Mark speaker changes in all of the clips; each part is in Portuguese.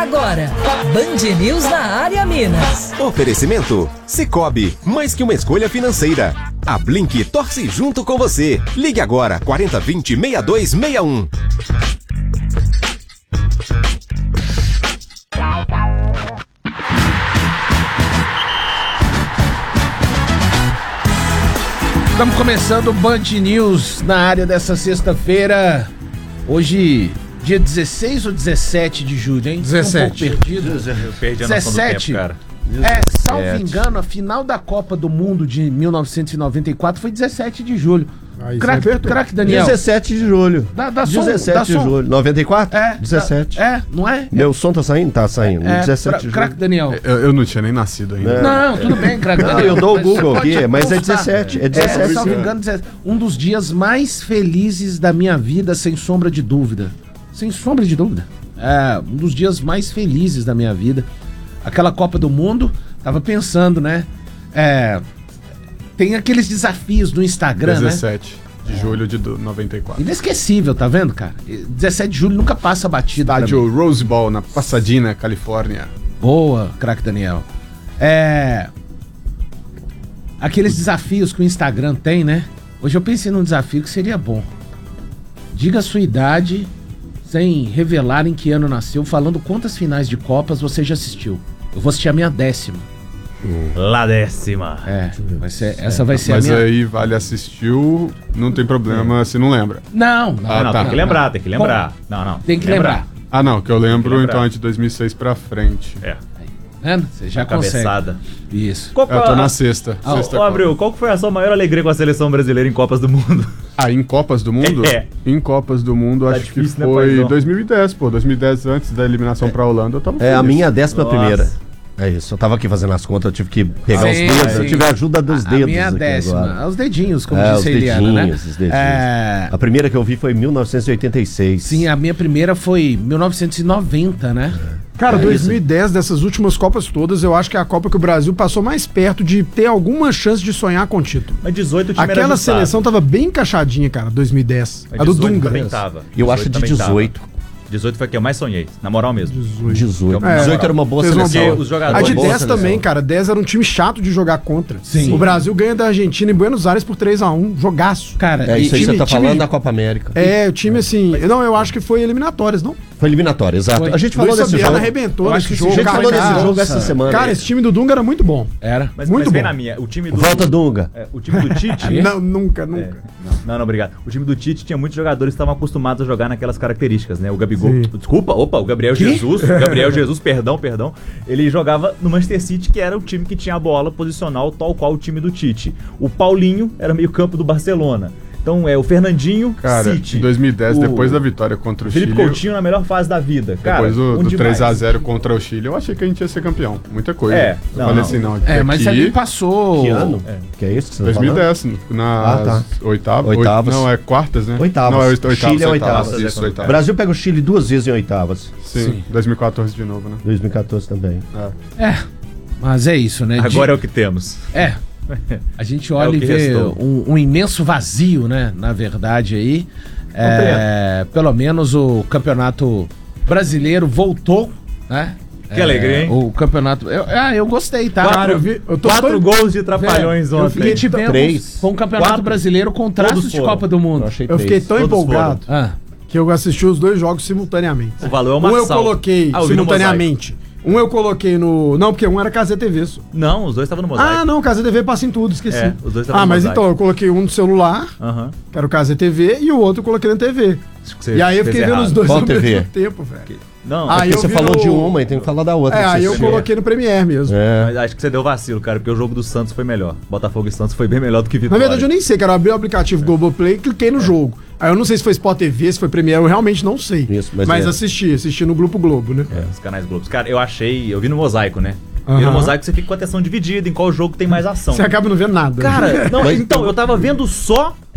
Speaker 1: agora, Band News na área Minas.
Speaker 2: Oferecimento Sicoob, mais que uma escolha financeira. A Blink torce junto com você. Ligue agora, 4020-6261.
Speaker 3: Estamos começando o Band News na área dessa sexta-feira. Hoje, dia 16 ou 17 de julho, hein?
Speaker 4: 17.
Speaker 3: Um pouco perdido.
Speaker 5: Eu perdi a noção do tempo, cara.
Speaker 3: Salvo engano, a final da Copa do Mundo de 1994 foi 17 de julho. Craque Daniel.
Speaker 6: 17 de julho.
Speaker 3: Dá
Speaker 6: 17 de julho. 94? 17.
Speaker 3: Não é?
Speaker 6: Meu som tá saindo? Tá saindo. 17 de julho.
Speaker 3: Craque Daniel.
Speaker 4: Eu não tinha nem nascido ainda.
Speaker 3: Não, tudo bem, Craque Daniel.
Speaker 6: Eu dou o Google aqui, mas é
Speaker 3: postar.
Speaker 6: 17. É 17.
Speaker 3: Salvo engano, um dos dias mais felizes da minha vida, sem sombra de dúvida. Sem sombra de dúvida. Um dos dias mais felizes da minha vida. Aquela Copa do Mundo, tava pensando, né? Tem aqueles desafios no Instagram,
Speaker 4: 17 de julho de 94.
Speaker 3: Inesquecível, tá vendo, cara? 17 de julho nunca passa batido.
Speaker 4: Estádio Rose Bowl, na Pasadena, Califórnia.
Speaker 3: Boa, craque Daniel. Aqueles desafios que o Instagram tem, né? Hoje eu pensei num desafio que seria bom. Diga a sua idade sem revelar em que ano nasceu, falando quantas finais de Copas você já assistiu. Eu vou assistir a minha 10ª.
Speaker 5: La 10ª.
Speaker 3: Essa vai ser
Speaker 4: Mas
Speaker 3: a minha...
Speaker 4: aí vale assistiu, não tem problema se não lembra.
Speaker 3: Não,
Speaker 4: tá.
Speaker 5: Tem que lembrar, tem que lembrar. Não.
Speaker 3: Tem que lembrar.
Speaker 4: Ah, não, que eu lembro
Speaker 5: lembrar.
Speaker 4: então é de 2006 pra frente.
Speaker 3: Você já consegue.
Speaker 5: Cabeçada.
Speaker 3: Isso.
Speaker 4: Eu tô na sexta.
Speaker 5: Ô, Abreu, qual que foi a sua maior alegria com a seleção brasileira em Copas do Mundo?
Speaker 4: Em Copas do Mundo? Em Copas do Mundo,
Speaker 5: Tá
Speaker 4: acho
Speaker 5: difícil,
Speaker 4: que
Speaker 5: né,
Speaker 4: foi
Speaker 5: paizão?
Speaker 4: 2010, pô. 2010, antes da eliminação pra Holanda, eu tava feliz.
Speaker 6: É a minha 11ª.
Speaker 5: Nossa.
Speaker 6: É isso, eu tava aqui fazendo as contas, eu tive que pegar os
Speaker 3: Sim,
Speaker 6: dedos,
Speaker 3: sim.
Speaker 6: eu tive a ajuda dos dedos.
Speaker 3: A minha
Speaker 6: aqui
Speaker 3: 10ª.
Speaker 6: agora.
Speaker 3: Os dedinhos, como
Speaker 6: Os
Speaker 3: disse a Eliana, né?
Speaker 6: dedinhos, os dedinhos. A primeira que eu vi foi em 1986.
Speaker 3: Sim, a minha primeira foi 1990, né?
Speaker 4: Cara,
Speaker 7: 2010, dessas últimas Copas todas, eu acho que é a Copa que o Brasil passou mais perto de ter alguma chance de sonhar com o título.
Speaker 5: Mas 18 o time era
Speaker 7: Aquela
Speaker 5: ajustado.
Speaker 7: seleção tava bem encaixadinha, cara, 2010.
Speaker 5: Mas
Speaker 7: A do
Speaker 5: 18
Speaker 7: Dunga.
Speaker 5: também tava.
Speaker 6: Eu acho de
Speaker 5: também tava.
Speaker 6: 18.
Speaker 5: 18 foi a que eu mais sonhei, na moral mesmo.
Speaker 6: 18.
Speaker 5: É,
Speaker 6: 18 era uma boa
Speaker 7: fez uma
Speaker 6: seleção.
Speaker 5: Porque os jogadores...
Speaker 7: A de
Speaker 6: Boa
Speaker 7: 10
Speaker 6: seleção.
Speaker 7: também, cara. 10 era um time chato de jogar contra.
Speaker 3: Sim.
Speaker 7: O Brasil ganha da Argentina em Buenos Aires por 3-1. Jogaço.
Speaker 3: Cara,
Speaker 6: É isso aí,
Speaker 7: time-
Speaker 6: você tá
Speaker 7: time-
Speaker 6: falando da Copa América.
Speaker 7: É, o time assim... Não, eu acho que foi eliminatórias, não?
Speaker 6: Foi eliminatória, exato.
Speaker 3: Foi.
Speaker 6: A gente falou
Speaker 7: Luiz
Speaker 6: desse
Speaker 7: Fabiano
Speaker 6: jogo.
Speaker 7: arrebentou
Speaker 3: Eu
Speaker 7: nesse
Speaker 3: acho que esse
Speaker 7: jogo.
Speaker 6: A gente
Speaker 7: cara,
Speaker 6: falou desse
Speaker 7: cara,
Speaker 6: jogo essa semana.
Speaker 7: Cara, esse time do Dunga era muito bom.
Speaker 3: era.
Speaker 5: Mas
Speaker 7: muito
Speaker 5: vem
Speaker 7: bom.
Speaker 5: na minha, o time do...
Speaker 6: Volta Dunga.
Speaker 5: o time do Tite...
Speaker 7: Não, nunca.
Speaker 5: Não, obrigado. O time do Tite tinha muitos jogadores que estavam acostumados a jogar naquelas características, né? O Gabigol...
Speaker 7: Sim.
Speaker 5: Desculpa, o Gabriel Jesus. Gabriel Jesus, perdão. Ele jogava no Manchester City, que era o time que tinha a bola posicional, tal qual o time do Tite. O Paulinho era meio campo do Barcelona. Então, o Fernandinho,
Speaker 4: Cara,
Speaker 5: City.
Speaker 4: em 2010,
Speaker 5: O
Speaker 4: depois da vitória contra o
Speaker 5: Felipe
Speaker 4: Chile...
Speaker 5: Coutinho na melhor fase da vida. Cara,
Speaker 4: Depois do
Speaker 5: demais.
Speaker 4: 3x0 contra o Chile, eu achei que a gente ia ser campeão. Muita coisa.
Speaker 5: É,
Speaker 4: Eu
Speaker 5: não,
Speaker 4: falei
Speaker 5: não.
Speaker 4: assim, não.
Speaker 3: Mas
Speaker 4: aqui,
Speaker 3: ali passou...
Speaker 6: Que ano? Que é isso que você tá falando?
Speaker 4: 2010, nas
Speaker 6: tá.
Speaker 4: oitavas.
Speaker 6: Oitavas.
Speaker 4: Não, é quartas, né?
Speaker 6: Oitavas.
Speaker 4: Não, é oitavas.
Speaker 6: Chile é oitavas.
Speaker 4: Isso,
Speaker 6: O
Speaker 4: oitavas.
Speaker 6: Brasil pega o Chile 2 vezes em oitavas.
Speaker 4: Sim, 2014 de novo, né?
Speaker 6: 2014 também.
Speaker 3: Mas é isso, né?
Speaker 5: Agora é o que temos.
Speaker 3: A gente
Speaker 5: É
Speaker 3: olha
Speaker 5: o
Speaker 3: e
Speaker 5: que
Speaker 3: vê
Speaker 5: restou.
Speaker 3: um imenso vazio, né? Na verdade aí. Pelo menos o campeonato brasileiro voltou, né?
Speaker 5: Que alegria, hein?
Speaker 3: O campeonato... Eu gostei, tá?
Speaker 5: Quatro gols de Trapalhões
Speaker 3: Eu
Speaker 5: ontem.
Speaker 3: fiquei tivemos
Speaker 6: 3.
Speaker 3: com o campeonato
Speaker 5: Quatro.
Speaker 3: brasileiro com traços
Speaker 5: Todos
Speaker 3: de
Speaker 5: foram.
Speaker 3: Copa do Mundo.
Speaker 6: Eu achei
Speaker 7: Eu fiquei
Speaker 6: 3.
Speaker 7: tão
Speaker 5: Todos
Speaker 7: empolgado que eu assisti os dois jogos simultaneamente.
Speaker 5: O valor é uma
Speaker 7: Um eu
Speaker 5: sal.
Speaker 7: coloquei
Speaker 5: eu vi no
Speaker 7: simultaneamente. Um eu coloquei no... Não, porque um era Casé TV.
Speaker 5: Não, os dois estavam no mosaico.
Speaker 7: Ah, não, Casé TV passa em tudo, esqueci.
Speaker 5: É, os dois estavam no
Speaker 7: mas
Speaker 5: mosaico.
Speaker 7: então, eu coloquei um no celular,
Speaker 5: Aham.
Speaker 7: que era o Casé TV, e o outro eu coloquei na TV.
Speaker 5: Acho que você
Speaker 7: E aí eu
Speaker 5: fez
Speaker 7: fiquei vendo
Speaker 5: errado.
Speaker 7: os dois
Speaker 6: Qual
Speaker 7: ao
Speaker 6: TV?
Speaker 7: mesmo tempo, velho.
Speaker 5: Não,
Speaker 7: Aí
Speaker 6: Porque
Speaker 7: eu
Speaker 6: você
Speaker 7: vi
Speaker 6: falou
Speaker 7: no-
Speaker 6: de uma e tem que falar da outra.
Speaker 7: É,
Speaker 6: que
Speaker 7: aí
Speaker 6: você
Speaker 7: eu
Speaker 6: assistiu.
Speaker 7: coloquei no Premiere mesmo.
Speaker 5: mas acho que você deu vacilo, cara, porque o jogo do Santos foi melhor. Botafogo e Santos foi bem melhor do que
Speaker 7: Na
Speaker 5: Vitória.
Speaker 7: verdade, eu nem sei, cara. Eu abri o aplicativo Globoplay e cliquei no jogo. Aí eu não sei se foi Sport TV, se foi Premiere, eu realmente não sei.
Speaker 6: Isso,
Speaker 7: mas
Speaker 6: mas
Speaker 7: assisti no Grupo Globo, né?
Speaker 5: Os canais Globos. Cara, eu vi no mosaico, né? E no mosaico você fica com a atenção dividida em qual jogo tem mais ação.
Speaker 7: Você acaba não vendo nada.
Speaker 5: Cara, não,
Speaker 6: Mas-
Speaker 5: então, eu tava vendo só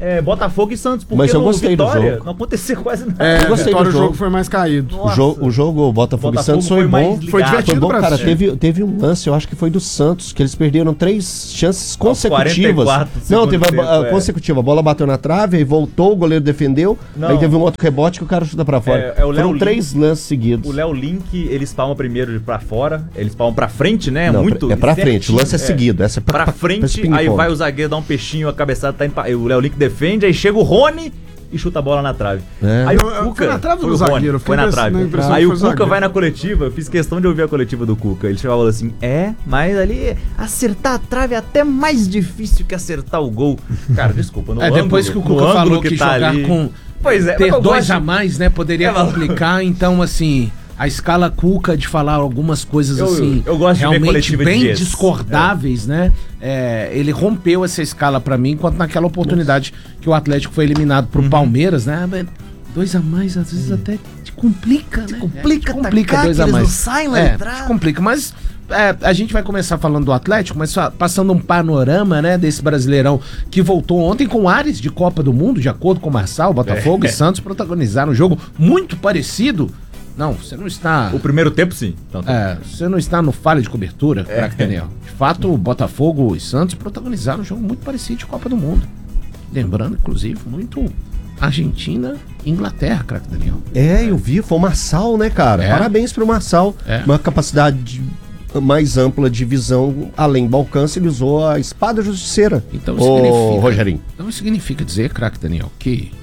Speaker 5: Botafogo e Santos, porque
Speaker 6: Mas eu
Speaker 5: no
Speaker 6: gostei do
Speaker 5: Vitória
Speaker 6: jogo.
Speaker 5: não aconteceu quase nada.
Speaker 7: É,
Speaker 6: Eu gostei
Speaker 7: Vitória,
Speaker 6: do
Speaker 7: o jogo
Speaker 6: jogo.
Speaker 7: foi mais caído.
Speaker 6: O jogo Botafogo e Santos foi
Speaker 5: mais
Speaker 6: bom.
Speaker 5: ligado.
Speaker 7: Foi divertido.
Speaker 6: Foi bom,
Speaker 7: pra
Speaker 6: cara.
Speaker 7: assistir.
Speaker 6: Teve um lance, eu acho que foi do Santos, que eles perderam 3 chances consecutivas.
Speaker 5: 44
Speaker 6: Não, teve
Speaker 5: segundo
Speaker 6: a
Speaker 5: tempo,
Speaker 6: consecutiva. A bola bateu na trave, aí voltou, o goleiro defendeu.
Speaker 5: Não.
Speaker 6: Aí teve um outro rebote que o cara chuta pra fora.
Speaker 5: É o Léo
Speaker 6: Foram
Speaker 5: Lins.
Speaker 6: 3 lances seguidos.
Speaker 5: O Léo Link, eles palmam primeiro pra fora, eles palmam pra frente, né?
Speaker 6: Não,
Speaker 5: Muito
Speaker 6: é pra frente,
Speaker 5: certinho,
Speaker 6: o lance é seguido. Essa é
Speaker 5: Pra frente,
Speaker 6: ping-pong.
Speaker 5: aí vai o zagueiro dar um peixinho, a cabeçada tá o Léo Link defende, aí chega o Rony e chuta a bola na trave.
Speaker 6: É.
Speaker 5: Aí
Speaker 7: Foi
Speaker 5: o Cuca.
Speaker 7: na trave
Speaker 5: foi
Speaker 7: do
Speaker 5: o Rony,
Speaker 7: zagueiro,
Speaker 5: foi na
Speaker 7: fiquei
Speaker 5: trave.
Speaker 7: na impressão
Speaker 5: Aí
Speaker 7: que
Speaker 5: o
Speaker 7: foi
Speaker 5: Cuca
Speaker 7: zagueiro.
Speaker 5: vai na coletiva, eu fiz questão de ouvir a coletiva do Cuca. Ele chegava assim: mas ali acertar a trave é até mais difícil que acertar o gol. Cara, desculpa, no
Speaker 3: Depois que o Cuca falou que
Speaker 5: tá
Speaker 3: jogar
Speaker 5: ali...
Speaker 3: com
Speaker 5: Pois é,
Speaker 3: ter
Speaker 5: mas eu
Speaker 3: 2
Speaker 5: gosto-
Speaker 3: a mais, né, poderia complicar. Então, assim, a escala Cuca de falar algumas coisas assim,
Speaker 5: eu gosto de ver
Speaker 3: realmente
Speaker 5: coletiva de
Speaker 3: bem
Speaker 5: dias.
Speaker 3: discordáveis, né? Ele rompeu essa escala pra mim, enquanto naquela oportunidade que o Atlético foi eliminado pro Palmeiras, né? 2 a mais, às vezes até te complica, né?
Speaker 5: complica,
Speaker 3: Te complica
Speaker 5: atacar,
Speaker 3: 2 a
Speaker 5: que eles
Speaker 3: mais.
Speaker 5: não saem lá atrás.
Speaker 3: Te complica, mas a gente vai começar falando do Atlético, mas só passando um panorama, né, desse Brasileirão que voltou ontem com ares de Copa do Mundo, de acordo com o Marçal, Botafogo e Santos protagonizaram um jogo muito parecido. Não, você não está...
Speaker 5: O primeiro tempo, sim. Então,
Speaker 3: você não está no falha de cobertura, craque Daniel. De fato, o Botafogo e Santos protagonizaram um jogo muito parecido de Copa do Mundo. Lembrando, inclusive, muito Argentina e Inglaterra, craque Daniel.
Speaker 6: Eu vi, foi o Marçal, né, cara? Parabéns pro Marçal. Uma capacidade mais ampla de visão, além do alcance, ele usou a espada justiceira.
Speaker 3: Então
Speaker 6: Rogerinho.
Speaker 3: Então isso significa dizer, craque Daniel, que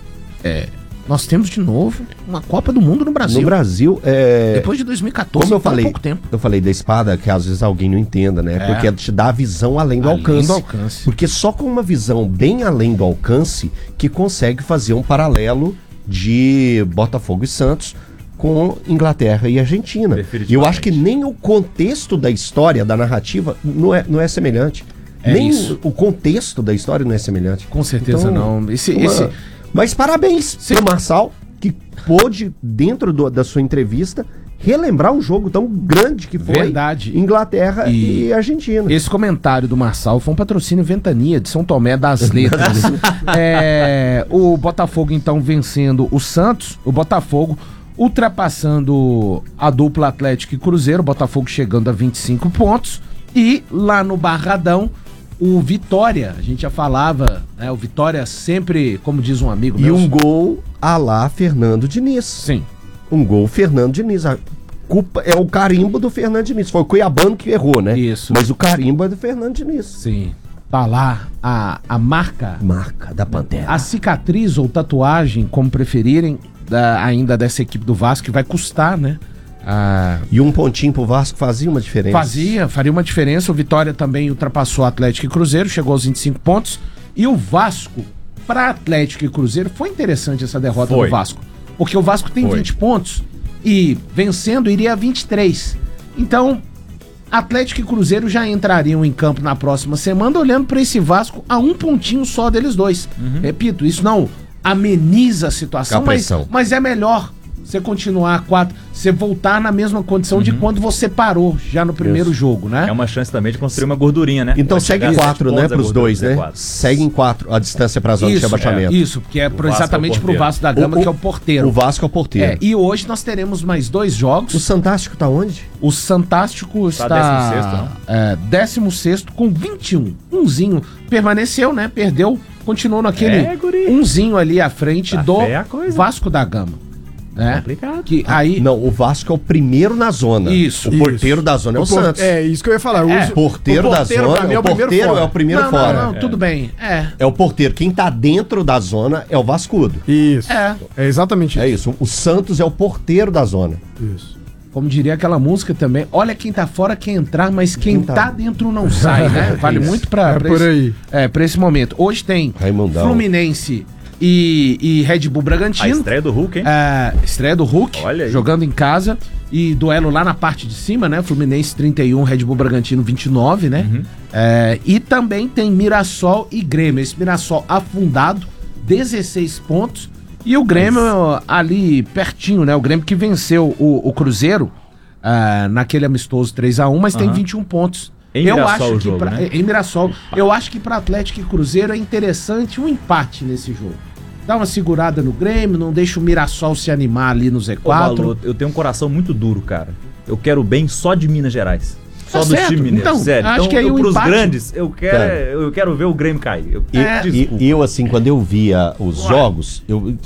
Speaker 3: nós temos de novo uma Copa do Mundo no Brasil.
Speaker 6: No Brasil,
Speaker 3: Depois de 2014,
Speaker 6: como eu
Speaker 3: então, há
Speaker 6: falei,
Speaker 3: pouco tempo.
Speaker 6: eu falei da espada, que às vezes alguém não entenda, né? Porque ela te dá a visão além do alcance. Porque só com uma visão bem além do alcance que consegue fazer um paralelo de Botafogo e Santos com Inglaterra e Argentina. E eu acho que nem o contexto da história, da narrativa, não é semelhante. Nem
Speaker 3: isso.
Speaker 6: o contexto da história não é semelhante.
Speaker 3: Com certeza
Speaker 6: Então,
Speaker 3: não.
Speaker 6: Mas parabéns pro Marçal, que pôde, dentro da sua entrevista, relembrar um jogo tão grande que foi
Speaker 3: Verdade.
Speaker 6: Inglaterra e Argentina.
Speaker 3: Esse comentário do Marçal foi um patrocínio Ventania de São Tomé das Letras. O Botafogo, então, vencendo o Santos, o Botafogo ultrapassando a dupla Atlético e Cruzeiro, o Botafogo chegando a 25 pontos, e lá no Barradão, o Vitória, a gente já falava, né? O Vitória sempre, como diz um amigo meu...
Speaker 6: E um gol à lá Fernando Diniz.
Speaker 3: Sim.
Speaker 6: Um gol Fernando Diniz. A culpa é o carimbo do Fernando Diniz. Foi o Cuiabano que errou, né?
Speaker 3: Isso.
Speaker 6: Mas o carimbo é do Fernando Diniz.
Speaker 3: Sim. Tá lá a marca...
Speaker 6: Marca da Pantera.
Speaker 3: A cicatriz ou tatuagem, como preferirem, ainda dessa equipe do Vasco, que vai custar, né?
Speaker 6: E um pontinho pro Vasco fazia uma diferença.
Speaker 3: Faria uma diferença. O Vitória também ultrapassou Atlético e Cruzeiro, chegou aos 25 pontos. E o Vasco, para Atlético e Cruzeiro, foi interessante essa derrota do Vasco. Porque o Vasco tem 20 pontos e vencendo iria a 23. Então, Atlético e Cruzeiro já entrariam em campo na próxima semana, olhando para esse Vasco a um pontinho só deles dois. Repito, isso não ameniza a situação, mas é melhor você continuar você voltar na mesma condição de quando você parou já no primeiro jogo, né?
Speaker 5: É uma chance também de construir uma gordurinha, né?
Speaker 6: Então segue 4, né, pros dois, né?
Speaker 5: 4.
Speaker 6: Segue em 4 a distância pra zona de rebaixamento.
Speaker 3: Isso, porque é exatamente pro Vasco da Gama, que é o porteiro.
Speaker 6: O Vasco é o porteiro.
Speaker 3: E hoje nós teremos mais 2 jogos.
Speaker 6: O Santástico tá onde?
Speaker 3: O Santástico está 16º com 21. Umzinho permaneceu, né? Perdeu, continuou naquele umzinho ali à frente do Vasco da Gama.
Speaker 5: Complicado.
Speaker 3: Que aí...
Speaker 6: Não, o Vasco é o primeiro na zona.
Speaker 3: Isso.
Speaker 6: O porteiro da zona é o Santos.
Speaker 7: É isso que eu ia falar.
Speaker 6: O porteiro da zona, o porteiro é o primeiro fora.
Speaker 3: Não, tudo bem.
Speaker 6: É o porteiro. Quem tá dentro da zona é o Vascudo.
Speaker 7: Isso. É exatamente isso.
Speaker 6: É isso. O Santos é o porteiro da zona.
Speaker 7: Isso.
Speaker 3: Como diria aquela música também, olha quem tá fora quer entrar, mas quem tá dentro não sai, né? Vale muito pra esse momento. Hoje tem
Speaker 6: Raimundão.
Speaker 3: Fluminense e Red Bull Bragantino.
Speaker 5: A estreia do Hulk, hein?
Speaker 3: Estreia do Hulk, jogando em casa. E duelo lá na parte de cima, né? Fluminense 31, Red Bull Bragantino 29, né? E também tem Mirassol e Grêmio. Esse Mirassol afundado, 16 pontos. E o Grêmio ali pertinho, né? O Grêmio que venceu o Cruzeiro naquele amistoso 3-1, mas tem 21 pontos.
Speaker 5: Em
Speaker 3: Eu
Speaker 5: Mirassol
Speaker 3: acho
Speaker 5: o
Speaker 3: que
Speaker 5: jogo, né?
Speaker 3: em Mirassol, eu acho que para Atlético e Cruzeiro é interessante um empate nesse jogo. Dá uma segurada no Grêmio, não deixa o Mirassol se animar ali no Z4.
Speaker 5: Ô, Balu, eu tenho um coração muito duro, cara. Eu quero o bem só de Minas Gerais. Só do
Speaker 3: certo.
Speaker 5: time mineiro,
Speaker 3: Então,
Speaker 5: sério.
Speaker 3: acho que aí
Speaker 5: pros
Speaker 3: empate-
Speaker 5: grandes, eu quero ver o Grêmio cair.
Speaker 6: E eu, assim, quando eu via os jogos,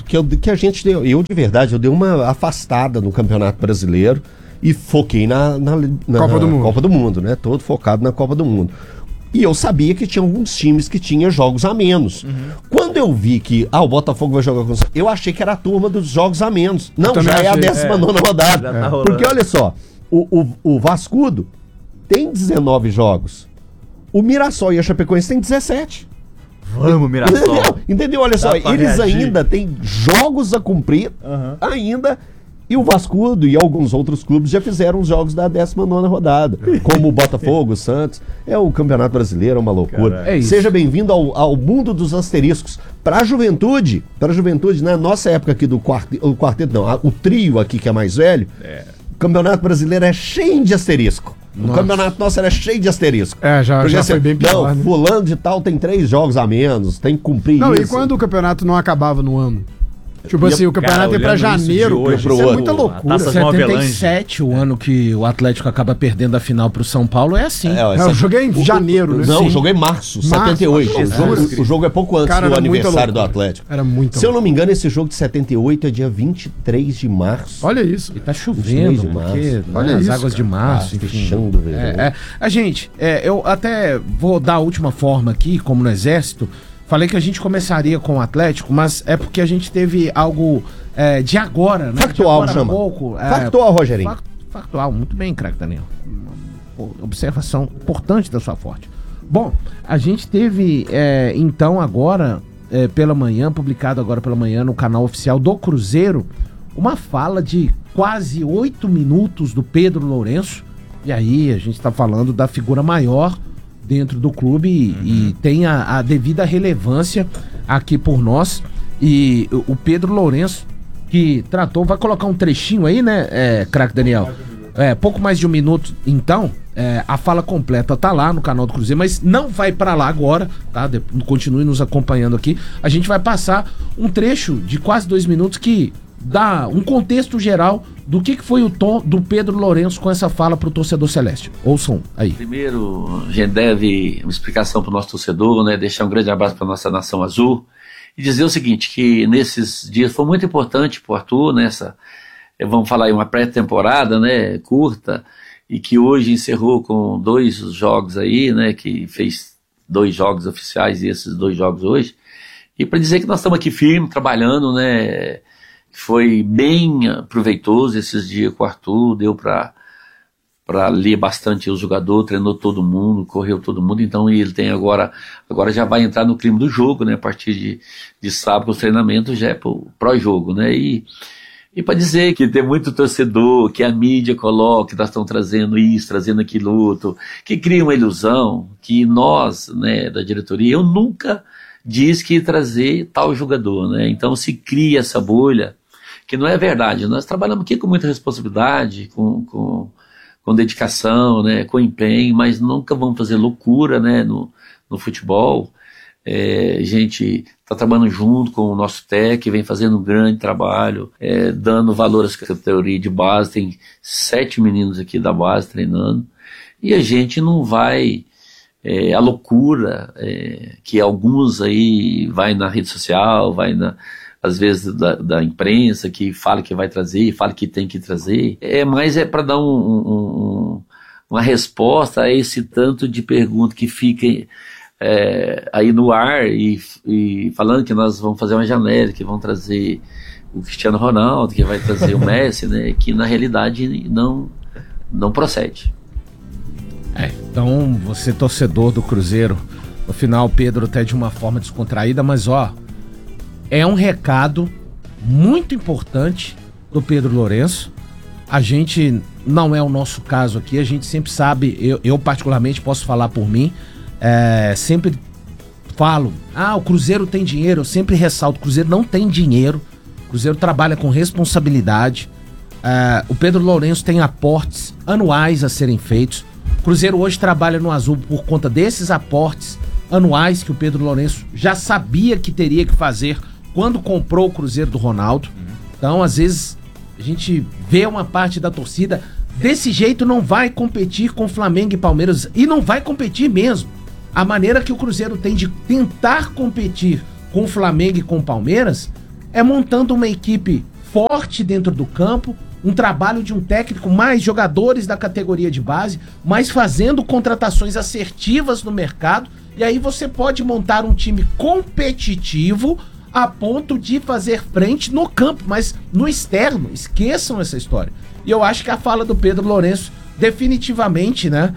Speaker 6: eu de verdade, eu dei uma afastada no Campeonato Brasileiro e foquei na Copa do Mundo, né? Todo focado na Copa do Mundo. E eu sabia que tinha alguns times que tinham jogos a menos. Quando eu vi que o Botafogo vai jogar com... Eu achei que era a turma dos jogos a menos. Não, já é a 19ª rodada.
Speaker 5: Já tá rolando.
Speaker 6: Porque olha só, o Vascudo tem 19 jogos. O Mirassol e a Chapecoense tem 17.
Speaker 5: Vamos, Mirassol.
Speaker 6: Entendeu? Olha só,
Speaker 5: pra
Speaker 6: eles
Speaker 5: reagir.
Speaker 6: ainda têm jogos a cumprir, ainda, e o Vascudo e alguns outros clubes já fizeram os jogos da 19ª rodada, como o Botafogo, o Santos. O Campeonato Brasileiro, é uma loucura.
Speaker 5: Caraca.
Speaker 3: É isso.
Speaker 6: Seja bem-vindo ao mundo dos asteriscos. Para a juventude, na nossa época aqui do quarteto, não, o trio aqui que é mais velho, o Campeonato Brasileiro é cheio de asterisco. O campeonato nosso era cheio de asterisco.
Speaker 7: Já foi bem pior,
Speaker 6: Não,
Speaker 7: né?
Speaker 6: fulano de tal tem 3 jogos a menos, tem que cumprir
Speaker 7: Não,
Speaker 6: isso.
Speaker 7: e quando o campeonato não acabava no ano? Tipo assim, o campeonato
Speaker 5: Cara,
Speaker 7: é pra
Speaker 5: olhando isso de
Speaker 7: janeiro,
Speaker 5: hoje,
Speaker 7: isso
Speaker 6: pro
Speaker 7: é
Speaker 6: outro.
Speaker 7: muita
Speaker 5: A
Speaker 7: loucura.
Speaker 5: taça João Avelange.
Speaker 3: 77, o ano que o Atlético acaba perdendo a final pro São Paulo, é assim.
Speaker 7: Eu joguei em janeiro, né?
Speaker 6: Não,
Speaker 7: Sim.
Speaker 6: o jogo é em março,
Speaker 7: Março,
Speaker 6: 78.
Speaker 7: loucura.
Speaker 6: O jogo é pouco antes
Speaker 7: Cara,
Speaker 6: do
Speaker 7: era muita
Speaker 6: aniversário do
Speaker 7: loucura.
Speaker 6: Atlético.
Speaker 7: Era muito
Speaker 6: Se eu não me engano, esse jogo de 78 é dia 23 de março.
Speaker 7: Olha isso.
Speaker 3: E tá
Speaker 6: Os
Speaker 3: chovendo,
Speaker 6: meses de
Speaker 3: porque
Speaker 6: março.
Speaker 7: Olha
Speaker 3: as
Speaker 7: isso,
Speaker 3: águas de março, enfim.
Speaker 6: Fechando, velho.
Speaker 3: Eu até vou dar a última forma aqui, como no Exército. Falei que a gente começaria com o Atlético, mas é porque a gente teve algo de agora, né?
Speaker 6: Factual,
Speaker 3: de agora a
Speaker 6: chama.
Speaker 3: pouco,
Speaker 6: Factual, Rogerinho.
Speaker 3: Factual, muito bem, craque Daniel. Observação importante da sua forte. Bom, a gente teve, então, agora, pela manhã, publicado agora pela manhã no canal oficial do Cruzeiro, uma fala de quase 8 minutos do Pedro Lourenço. E aí a gente está falando da figura maior dentro do clube e tem a devida relevância aqui por nós. E o Pedro Lourenço, que tratou, vai colocar um trechinho aí, né, craque Daniel? Pouco mais de 1 minuto, então, a fala completa tá lá no canal do Cruzeiro, mas não vai pra lá agora, tá? Continue nos acompanhando aqui. A gente vai passar um trecho de quase 2 minutos que dá um contexto geral do que foi o tom do Pedro Lourenço com essa fala pro torcedor celeste. Ouçam aí.
Speaker 8: Primeiro, a gente deve uma explicação pro nosso torcedor, né? Deixar um grande abraço pra nossa nação azul e dizer o seguinte, que nesses dias foi muito importante pro Arthur, nessa, vamos falar aí, uma pré-temporada, né, curta, e que hoje encerrou com 2 jogos aí, né, que fez 2 jogos oficiais e esses 2 jogos hoje, e para dizer que nós estamos aqui firme, trabalhando, né, foi bem proveitoso esses dias com o Arthur, deu para ler bastante o jogador, treinou todo mundo, correu todo mundo, então ele tem agora já vai entrar no clima do jogo, né, a partir de sábado os treinamentos já é pro pró-jogo, né, e para dizer que tem muito torcedor, que a mídia coloca, que nós estamos trazendo isso, trazendo aquilo outro, que cria uma ilusão, que nós, né, da diretoria, eu nunca disse que ia trazer tal jogador, né, então se cria essa bolha, que não é verdade, nós trabalhamos aqui com muita responsabilidade, com dedicação, né, com empenho, mas nunca vamos fazer loucura, né, no futebol. A gente está trabalhando junto com o nosso técnico, vem fazendo um grande trabalho, dando valor às categorias de base, tem 7 meninos aqui da base treinando, e a gente não vai, a loucura, que alguns aí vai na rede social, vai às vezes da imprensa, que fala que vai trazer, fala que tem que trazer, mas é para dar uma resposta a esse tanto de pergunta que fica aí no ar e falando que nós vamos fazer uma janela, que vão trazer o Cristiano Ronaldo, que vai trazer o Messi, né, que na realidade não procede.
Speaker 3: Então, você torcedor do Cruzeiro, no final Pedro até de uma forma descontraída, mas é um recado muito importante do Pedro Lourenço. A gente, não é o nosso caso aqui, a gente sempre sabe, eu particularmente posso falar por mim, sempre falo, o Cruzeiro tem dinheiro, eu sempre ressalto, o Cruzeiro não tem dinheiro, o Cruzeiro trabalha com responsabilidade, o Pedro Lourenço tem aportes anuais a serem feitos, O Cruzeiro hoje trabalha no azul por conta desses aportes anuais que o Pedro Lourenço já sabia que teria que fazer quando comprou o Cruzeiro do Ronaldo. Então, às vezes, a gente vê uma parte da torcida, desse jeito não vai competir com Flamengo e Palmeiras, e não vai competir mesmo. A maneira que o Cruzeiro tem de tentar competir com o Flamengo e com o Palmeiras é montando uma equipe forte dentro do campo, um trabalho de um técnico, mais jogadores da categoria de base, mas fazendo contratações assertivas no mercado, e aí você pode montar um time competitivo a ponto de fazer frente no campo, mas no externo, esqueçam essa história. E eu acho que a fala do Pedro Lourenço definitivamente, né,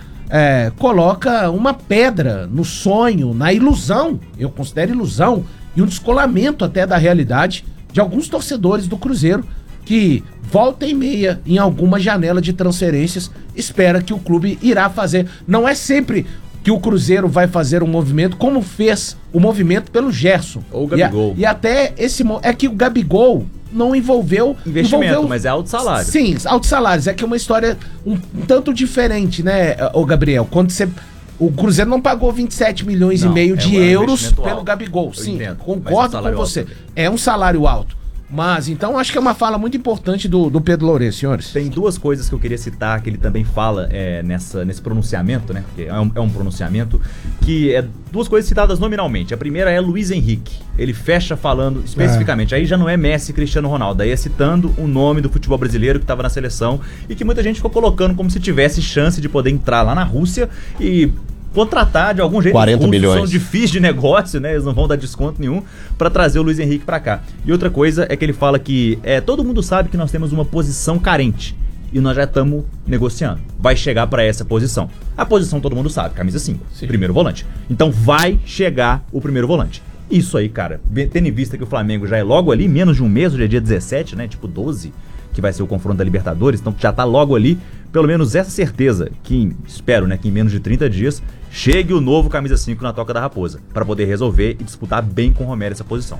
Speaker 3: coloca uma pedra no sonho, na ilusão, eu considero ilusão, e um descolamento até da realidade de alguns torcedores do Cruzeiro que volta e meia em alguma janela de transferências espera que o clube irá fazer. Não é sempre que o Cruzeiro vai fazer um movimento como fez o movimento pelo Gerson.
Speaker 5: Ou o Gabigol.
Speaker 3: E até esse... É que o Gabigol não envolveu...
Speaker 5: Investimento, mas é alto salário.
Speaker 3: Sim, altos salários. É que é uma história um tanto diferente, né, ô Gabriel? Quando você... O Cruzeiro não pagou 27 milhões e meio de euros pelo Gabigol. Sim, concordo com você. Alto. É um salário alto. Mas, então, acho que é uma fala muito importante do Pedro Lourenço, senhores.
Speaker 5: Tem duas coisas que eu queria citar, que ele também fala nesse pronunciamento, né? Porque é um pronunciamento, que é duas coisas citadas nominalmente. A primeira é Luiz Henrique. Ele fecha falando especificamente. Aí já não é Messi e Cristiano Ronaldo. Aí é citando o nome do futebol brasileiro que estava na seleção e que muita gente ficou colocando como se tivesse chance de poder entrar lá na Rússia e contratar de algum jeito.
Speaker 6: 40 milhões.
Speaker 5: São difíceis de negócio, né? Eles não vão dar desconto nenhum pra trazer o Luiz Henrique pra cá. E outra coisa é que ele fala que todo mundo sabe que nós temos uma posição carente e nós já estamos negociando. Vai chegar pra essa posição. A posição todo mundo sabe, camisa 5, primeiro volante. Então vai chegar o primeiro volante. Isso aí, cara, tendo em vista que o Flamengo já é logo ali, menos de um mês, hoje é dia 17, né? Tipo 12, que vai ser o confronto da Libertadores, então já tá logo ali. Pelo menos essa certeza, que espero, né, que em menos de 30 dias chegue o novo camisa 5 na Toca da Raposa, para poder resolver e disputar bem com o Romero essa posição.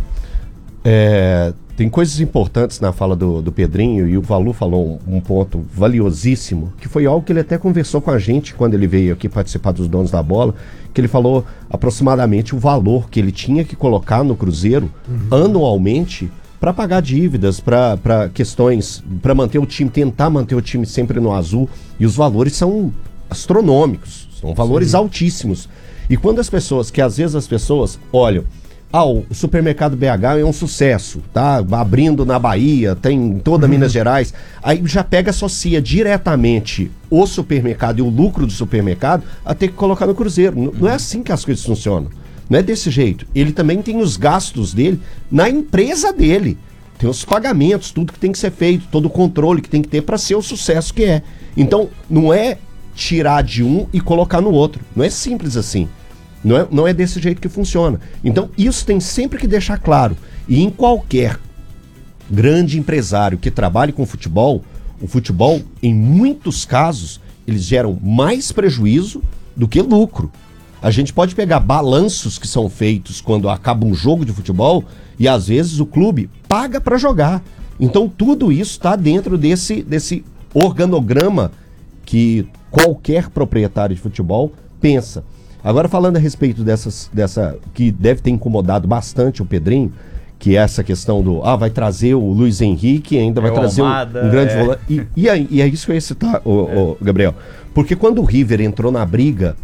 Speaker 6: Tem coisas importantes na fala do Pedrinho, e o Valu falou um ponto valiosíssimo, que foi algo que ele até conversou com a gente quando ele veio aqui participar dos Donos da Bola, que ele falou aproximadamente o valor que ele tinha que colocar no Cruzeiro anualmente para pagar dívidas, para questões, para manter o time, tentar manter o time sempre no azul, e os valores são astronômicos, são valores altíssimos. E quando as pessoas, que às vezes as pessoas olham, o supermercado BH é um sucesso, tá abrindo na Bahia, tem em toda Minas Gerais, aí já associa diretamente o supermercado e o lucro do supermercado a ter que colocar no Cruzeiro. Não é assim que as coisas funcionam. Não é desse jeito. Ele também tem os gastos dele na empresa dele. Tem os pagamentos, tudo que tem que ser feito, todo o controle que tem que ter para ser o sucesso que é. Então, não é tirar de um e colocar no outro. Não é simples assim. Não é desse jeito que funciona. Então, isso tem sempre que deixar claro. E em qualquer grande empresário que trabalhe com futebol, o futebol, em muitos casos, eles geram mais prejuízo do que lucro. A gente pode pegar balanços que são feitos quando acaba um jogo de futebol e às vezes o clube paga para jogar. Então tudo isso está dentro desse organograma que qualquer proprietário de futebol pensa. Agora, falando a respeito dessa que deve ter incomodado bastante o Pedrinho, que é essa questão do vai trazer o Luiz Henrique, ainda vai trazer um grande volante. E é isso que eu ia citar, Gabriel. Porque quando o River entrou na briga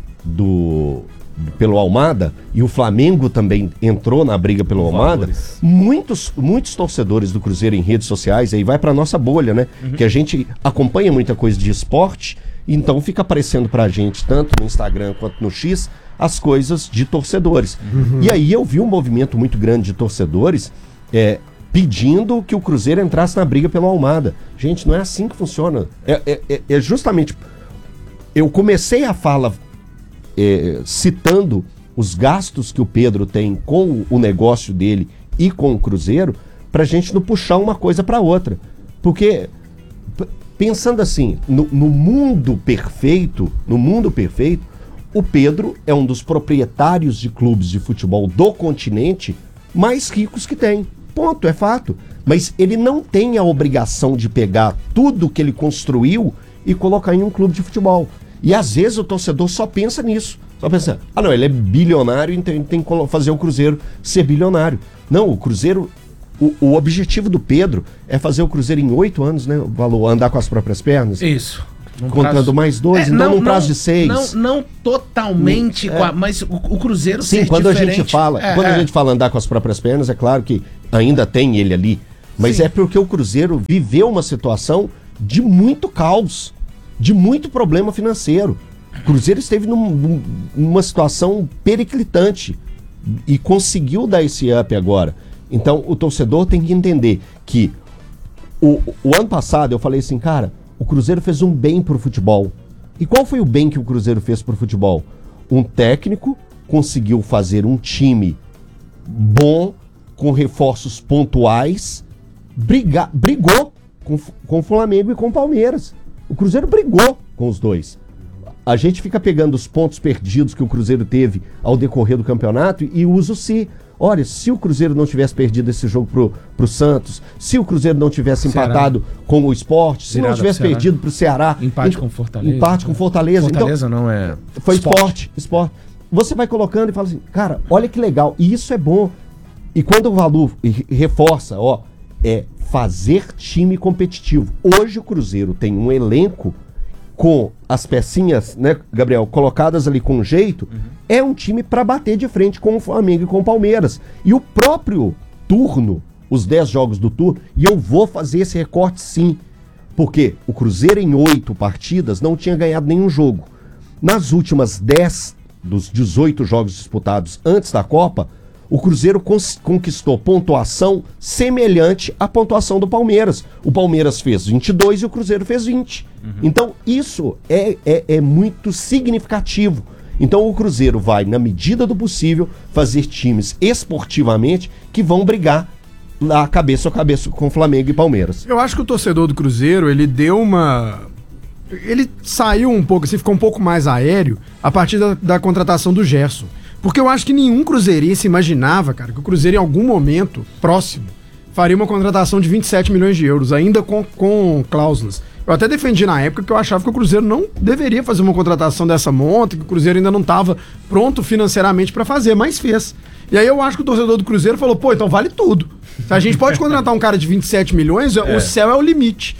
Speaker 6: pelo Almada, e o Flamengo também entrou na briga pelo Almada, muitos torcedores do Cruzeiro em redes sociais, aí vai pra nossa bolha, né? Que a gente acompanha muita coisa de esporte, então fica aparecendo pra gente, tanto no Instagram quanto no X, as coisas de torcedores. E aí eu vi um movimento muito grande de torcedores pedindo que o Cruzeiro entrasse na briga pelo Almada. Gente, não é assim que funciona. É justamente... Eu comecei a fala citando os gastos que o Pedro tem com o negócio dele e com o Cruzeiro, pra gente não puxar uma coisa pra outra. Porque, pensando assim, no mundo perfeito, o Pedro é um dos proprietários de clubes de futebol do continente mais ricos que tem. Ponto, é fato. Mas ele não tem a obrigação de pegar tudo que ele construiu e colocar em um clube de futebol. E às vezes o torcedor só pensa nisso. Só pensa, não, ele é bilionário, então ele tem que fazer o Cruzeiro ser bilionário. Não, o Cruzeiro, o objetivo do Pedro é fazer o Cruzeiro em 8 anos, né? O valor, andar com as próprias pernas.
Speaker 3: Isso.
Speaker 6: Contando mais 2, então num prazo de 6.
Speaker 3: Não totalmente, mas o Cruzeiro
Speaker 6: sim, quando diferente. A gente fala andar com as próprias pernas, é claro que ainda tem ele ali. Mas sim, é porque o Cruzeiro viveu uma situação de muito caos, de muito problema financeiro. O Cruzeiro esteve numa situação periclitante e conseguiu dar esse up agora. Então o torcedor tem que entender que o ano passado eu falei assim, cara, o Cruzeiro fez um bem pro futebol. E qual foi o bem que o Cruzeiro fez pro futebol? Um técnico conseguiu fazer um time bom, com reforços pontuais, brigou com o Flamengo e com o Palmeiras. O Cruzeiro brigou com os dois. A gente fica pegando os pontos perdidos que o Cruzeiro teve ao decorrer do campeonato e usa olha, se o Cruzeiro não tivesse perdido esse jogo pro Santos, se o Cruzeiro não tivesse empatado com o Sport, se não tivesse perdido pro Ceará...
Speaker 3: Empate com Fortaleza.
Speaker 6: Empate com Fortaleza.
Speaker 3: Fortaleza então, não é...
Speaker 6: Foi Sport. Você vai colocando e fala assim, cara, olha que legal, e isso é bom. E quando o Valu reforça, é fazer time competitivo. Hoje o Cruzeiro tem um elenco com as pecinhas, né, Gabriel, colocadas ali com jeito, é um time para bater de frente com o Flamengo e com o Palmeiras. E o próprio turno, os 10 jogos do turno, e eu vou fazer esse recorte sim, porque o Cruzeiro em 8 partidas não tinha ganhado nenhum jogo. Nas últimas 10 dos 18 jogos disputados antes da Copa, o Cruzeiro conquistou pontuação semelhante à pontuação do Palmeiras. O Palmeiras fez 22 e o Cruzeiro fez 20. Então isso é muito significativo. Então o Cruzeiro vai, na medida do possível, fazer times esportivamente que vão brigar lá cabeça a cabeça com Flamengo e Palmeiras.
Speaker 7: Eu acho que o torcedor do Cruzeiro, ele saiu um pouco, assim, ficou um pouco mais aéreo a partir da contratação do Gerson. Porque eu acho que nenhum cruzeirense imaginava, cara, que o Cruzeiro em algum momento próximo faria uma contratação de 27 milhões de euros, ainda com cláusulas. Eu até defendi na época que eu achava que o Cruzeiro não deveria fazer uma contratação dessa monta, que o Cruzeiro ainda não estava pronto financeiramente para fazer, mas fez. E aí eu acho que o torcedor do Cruzeiro falou, pô, então vale tudo. Se a gente pode contratar um cara de 27 milhões, o céu é o limite.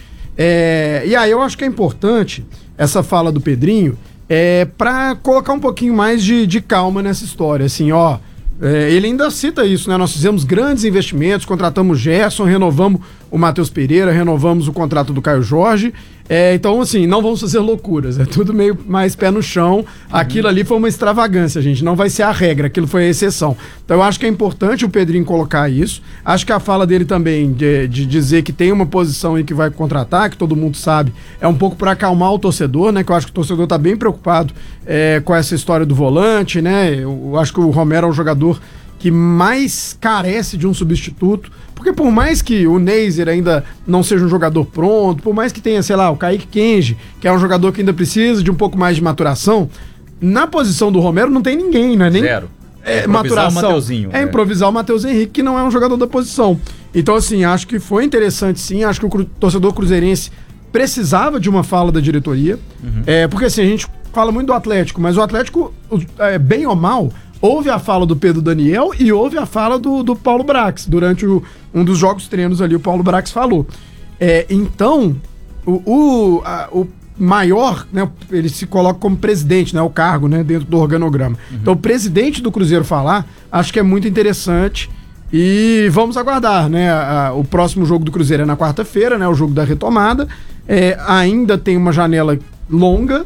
Speaker 7: E aí eu acho que é importante essa fala do Pedrinho, para colocar um pouquinho mais de calma nessa história, assim, ele ainda cita isso, né? Nós fizemos grandes investimentos, contratamos Gerson, renovamos o Matheus Pereira, renovamos o contrato do Caio Jorge, então, assim, não vamos fazer loucuras, é tudo meio mais pé no chão, aquilo ali foi uma extravagância, gente, não vai ser a regra, aquilo foi a exceção. Então eu acho que é importante o Pedrinho colocar isso, acho que a fala dele também de dizer que tem uma posição em que vai contratar, que todo mundo sabe, é um pouco para acalmar o torcedor, né, que eu acho que o torcedor tá bem preocupado com essa história do volante, né, eu acho que o Romero é um jogador que mais carece de um substituto, porque por mais que o Neiser ainda não seja um jogador pronto, por mais que tenha, sei lá, o Kaique Kenji, que é um jogador que ainda precisa de um pouco mais de maturação, na posição do Romero não tem ninguém, né? Nem
Speaker 5: zero.
Speaker 7: Maturação.
Speaker 5: O Mateuzinho.
Speaker 7: Improvisar o Matheus Henrique, que não é um jogador da posição. Então, assim, acho que foi interessante sim, acho que o torcedor cruzeirense precisava de uma fala da diretoria, porque assim, a gente fala muito do Atlético, mas o Atlético, bem ou mal, houve a fala do Pedro Daniel e houve a fala do Paulo Brax. Durante um dos jogos treinos ali, o Paulo Brax falou. Então, o maior, né, ele se coloca como presidente, né, o cargo, né, dentro do organograma. Então, o presidente do Cruzeiro falar, acho que é muito interessante. E vamos aguardar, né? O próximo jogo do Cruzeiro é na quarta-feira, né? O jogo da retomada. Ainda tem uma janela longa.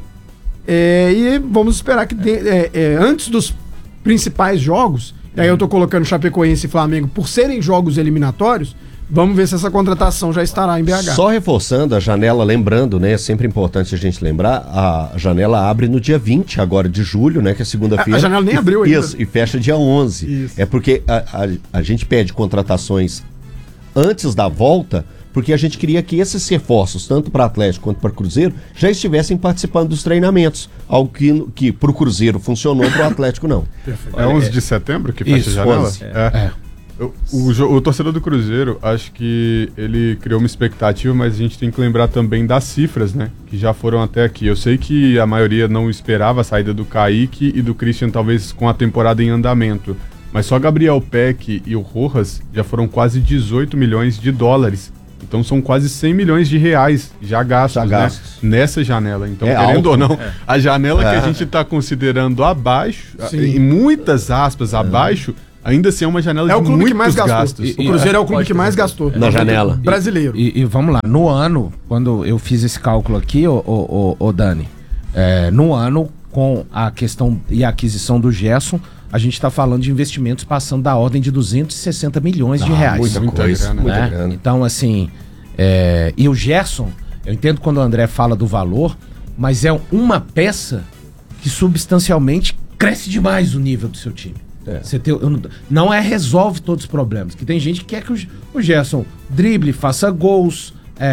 Speaker 7: E vamos esperar que antes dos principais jogos, e aí eu tô colocando Chapecoense e Flamengo por serem jogos eliminatórios, vamos ver se essa contratação já estará em BH.
Speaker 6: Só reforçando a janela, lembrando, né, é sempre importante a gente lembrar, a janela abre no dia 20 agora de julho, né, que é segunda-feira.
Speaker 7: A janela nem abriu ainda.
Speaker 6: Isso, e fecha dia 11. Isso. É porque a gente pede contratações antes da volta, porque a gente queria que esses reforços, tanto para Atlético quanto para Cruzeiro, já estivessem participando dos treinamentos. Algo que para o Cruzeiro funcionou, para o Atlético não.
Speaker 4: É 11 de setembro que fecha a janela?
Speaker 6: 11.
Speaker 4: O torcedor do Cruzeiro, acho que ele criou uma expectativa, mas a gente tem que lembrar também das cifras, né? Que já foram até aqui. Eu sei que a maioria não esperava a saída do Kaique e do Christian, talvez com a temporada em andamento. Mas só Gabriel Peck e o Rojas já foram quase 18 milhões de dólares. Então são quase 100 milhões de reais já gastos, né? Nessa janela. Então, querendo ou não, a janela que a gente está considerando abaixo, em muitas aspas abaixo, ainda assim é uma janela de muitos gastos.
Speaker 7: O Cruzeiro é o clube que mais gastou.
Speaker 6: Na janela.
Speaker 7: Brasileiro.
Speaker 3: E vamos lá, no ano, quando eu fiz esse cálculo aqui, ô Dani, no ano, com a questão e a aquisição do Gerson, a gente está falando de investimentos passando da ordem de 260 milhões de reais.
Speaker 6: Muita coisa,
Speaker 3: né?
Speaker 6: muita grana.
Speaker 3: Então, assim, e o Gerson, eu entendo quando o André fala do valor, mas é uma peça que substancialmente cresce demais o nível do seu time. Você não resolve todos os problemas. Que tem gente que quer que o Gerson drible, faça gols,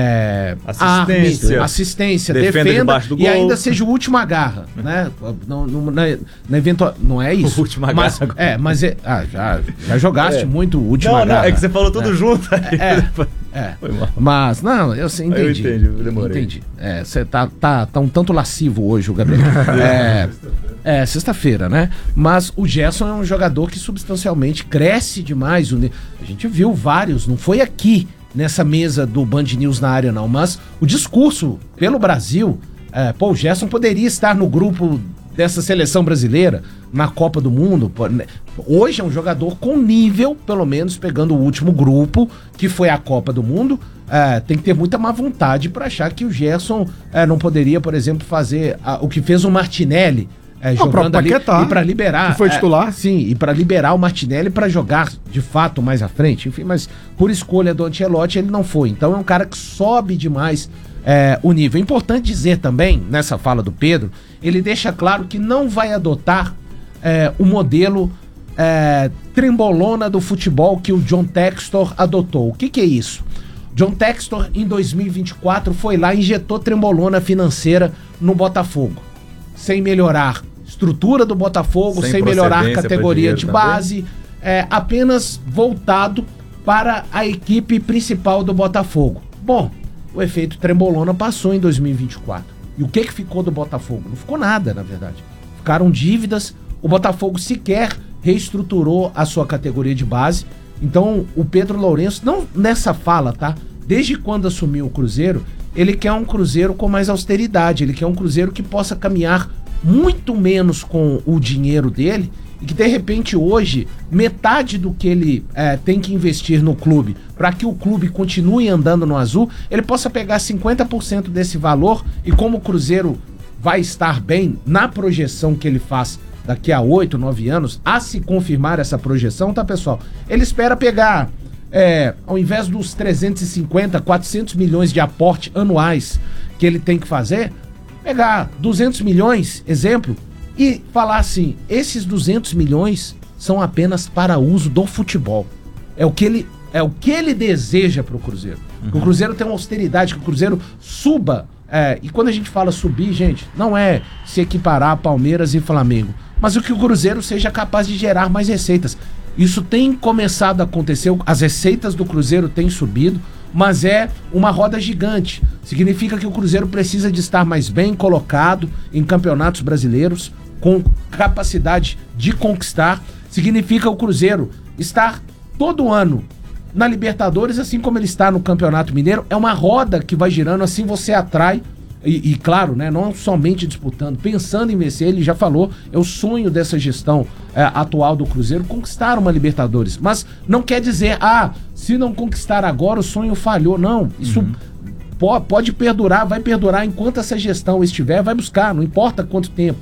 Speaker 3: assistência, defenda
Speaker 5: debaixo do gol
Speaker 3: e ainda seja o último agarra, né? Na eventual, não é isso.
Speaker 5: O último agarra.
Speaker 3: Mas já jogaste muito o último agarra.
Speaker 5: Não, é que você falou tudo junto.
Speaker 3: Mas, não, eu entendi.
Speaker 5: Eu demorei.
Speaker 3: Entendi. Você tá um tanto lascivo hoje, o Gabriel. Sexta-feira, né? Mas o Gerson é um jogador que substancialmente cresce demais. A gente viu vários, não foi aqui nessa mesa do Band News na área não, mas o discurso pelo Brasil, o Gerson poderia estar no grupo dessa seleção brasileira, na Copa do Mundo. Hoje é um jogador com nível, pelo menos pegando o último grupo, que foi a Copa do Mundo. Tem que ter muita má vontade para achar que o Gerson não poderia, por exemplo, fazer o que fez o Martinelli, jogando ali, e para liberar,
Speaker 7: que foi titular.
Speaker 3: Sim, e para liberar o Martinelli para jogar de fato mais à frente, enfim, mas por escolha do Ancelotti ele não foi. Então é um cara que sobe demais o nível. É importante dizer também, nessa fala do Pedro, ele deixa claro que não vai adotar o modelo trembolona do futebol que o John Textor adotou. O que é isso? John Textor, em 2024, foi lá e injetou trembolona financeira no Botafogo, sem melhorar estrutura do Botafogo, sem melhorar a categoria de base, apenas voltado para a equipe principal do Botafogo. Bom, o efeito trembolona passou em 2024. E o que ficou do Botafogo? Não ficou nada, na verdade. Ficaram dívidas, o Botafogo sequer reestruturou a sua categoria de base. Então, o Pedro Lourenço, não nessa fala, tá? Desde quando assumiu o Cruzeiro, ele quer um Cruzeiro com mais austeridade, ele quer um Cruzeiro que possa caminhar muito menos com o dinheiro dele e que de repente hoje metade do que ele tem que investir no clube para que o clube continue andando no azul, ele possa pegar 50% desse valor e como o Cruzeiro vai estar bem na projeção que ele faz daqui a 8, 9 anos, a se confirmar essa projeção, tá pessoal? Ele espera pegar, ao invés dos 350, 400 milhões de aporte anuais que ele tem que fazer, pegar 200 milhões, exemplo, e falar assim, esses 200 milhões são apenas para uso do futebol. É o que ele deseja para o Cruzeiro. Que o Cruzeiro tenha uma austeridade, que o Cruzeiro suba. E quando a gente fala subir, gente, não é se equiparar a Palmeiras e Flamengo, mas o que o Cruzeiro seja capaz de gerar mais receitas. Isso tem começado a acontecer, as receitas do Cruzeiro têm subido, mas é uma roda gigante. Significa que o Cruzeiro precisa de estar mais bem colocado em campeonatos brasileiros, com capacidade de conquistar. Significa o Cruzeiro estar todo ano na Libertadores, assim como ele está no Campeonato Mineiro. É uma roda que vai girando, assim você atrai. E claro, né, não somente disputando, pensando em vencer, ele já falou, é o sonho dessa gestão atual do Cruzeiro conquistar uma Libertadores. Mas não quer dizer, se não conquistar agora o sonho falhou. Não, isso pode perdurar, vai perdurar enquanto essa gestão estiver, vai buscar, não importa quanto tempo.